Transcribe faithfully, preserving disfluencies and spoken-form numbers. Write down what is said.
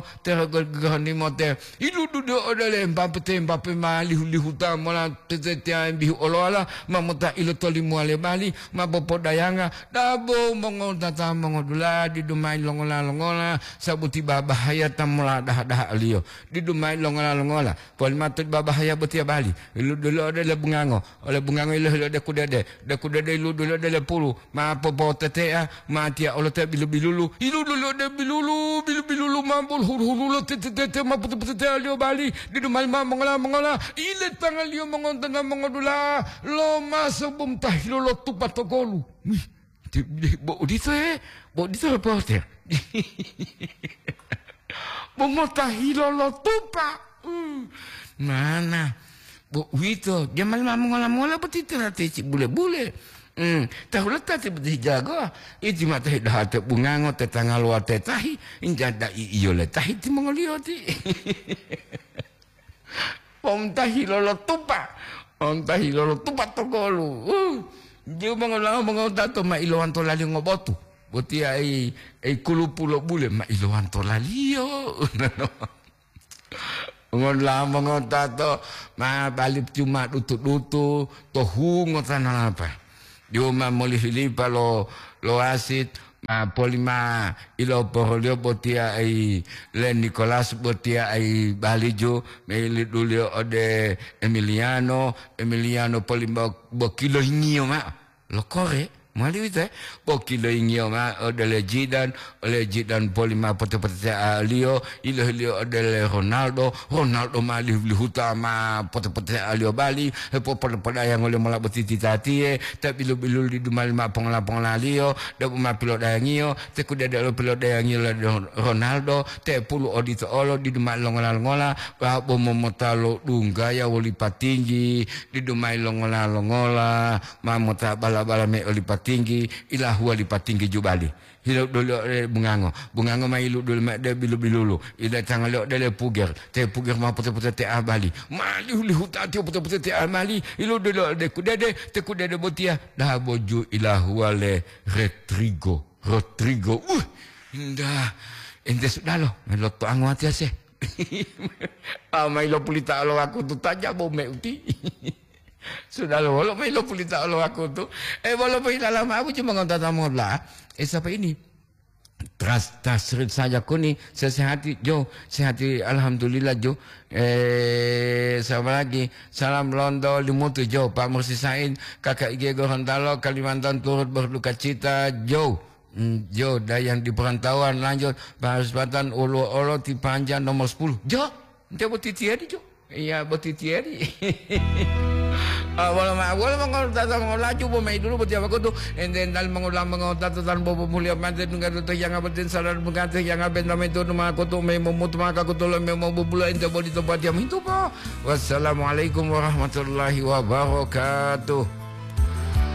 tergani mote ilu dudu odale mbapete mbape mali huli huta mola tetetia bihu oloala mamota ilo toli muale bali mabopo dayanga dabo mongo tata mongo dula di dumai longola longola sabuti bahaya tamula dah dah alio di dumai longola longola pol matut bahaya betia bali ilu dulu odale bungango oleh bungango ilu de kudade de kudade ilu dulu odale pulu ma popo tetea ma tia olote bilu bilulu ilu dulu de bilulu bilu bilulu mambul hulu tete tete ma putu putu alio bali di dumai ma mongola mongola ile tangal lio mongon tengah mongodula lo masuk bum tahilo lo tupat togolu bo dito eh bo dito apa hotel bum tahilo lo tupa mana bo wito jamal ma mongola mongola petite rate cik bule bule Hmm, tahu letak seperti jago. Itu mata dah ada bunga ngote tanggal wate tahi, injada iyo le tahi ti mongolio ti. Pom tahi lolo tupa, pom tahi lolo tupa togolu. Uh, dia mengolah mengolah tu ma iloan to lali ngobotu. Boti ai ai kulu pulo bule ma iloan to lalio. Ngolah mengolah to ma balik cuma dutu-dutu tohu ngotana apa. Dio ma moli filipa lo lo asit ma polima ilo porolio botia ai len Nicolas botia ai balijo me dulio ode Emiliano Emiliano polima bokilo ingio ma lo kore mali wite bokilo ingio ma ode le Jidan ole Jidan polima pote-pote alio ilo lio ode le Ronaldo Ronaldo mali huta ma pote-pote alio bali e popo-popo yang oleh mala botiti tati e tapi bilu-bilu di dumal ma pongla-pongla alio da ma pilot dayangio te kuda da pilot dayangio Ronaldo te pulu odito olo di dumal longola-longola ba bomo motalo dunga ya woli patinggi di dumal longola-longola ma mota bala-bala me oli tinggi ilah huwa lipatinggi jubali hidup dulu eh, bungango bungango mai lu dulu mak de bilu bilulu ida tangalo de le puger te puger ma puta-puta te abali mali uli huta te puta-puta te amali ilu dulu de kudade te kudade botia dah boju ilah huwa le retrigo retrigo uh indah ente sudah lo melo to angwati ase ah mai lo pulita lo aku tu tajak bo me uti sudah lo, lo mai lo pulita lo aku tu. Eh, walau pun lama aku cuma ngontak tamu lah. Eh, siapa ini? Tras tasrid saja aku ni sesehati Jo, sehati alhamdulillah Jo. Eh, siapa lagi? Salam Londo limutu Jo, Pak Mursi Said, Kakak Ige Gorontalo, Kalimantan turut berduka cita Jo. Hmm, Jo, dah yang di perantauan lanjut Bahaspatan Ulu Olo di Panjang nomor sepuluh. Jo, dia buat titi hari Jo. Iya, buat titi hari. Ah, wala ma wala mga tatang laju bo may dulu buti ako to and then dal mga ulang mga tatatan bo pumuli amante nunga to yang abatin salar bugante yang abet na may to mga ko to may mumut mga ko to may mabubula ente bo dito pa diam ito po. Wassalamualaikum warahmatullahi wabarakatuh.